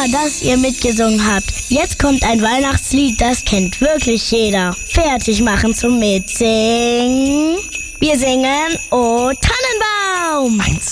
Super, dass ihr mitgesungen habt. Jetzt kommt ein Weihnachtslied, das kennt wirklich jeder. Fertig machen zum Mitsingen. Wir singen O Tannenbaum. 1,